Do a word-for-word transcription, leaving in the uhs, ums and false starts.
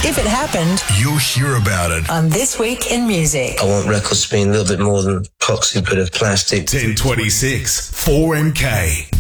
If it happened, you'll hear about it on This Week in Music. I want records to be a little bit more than a box bit of plastic. ten twenty-six, four M K.